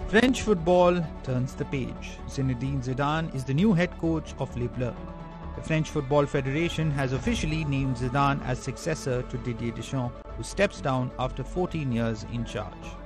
French football turns the page. Zinedine Zidane is the new head coach of Les Bleus. The French Football Federation has officially named Zidane as successor to Didier Deschamps, who steps down after 14 years in charge.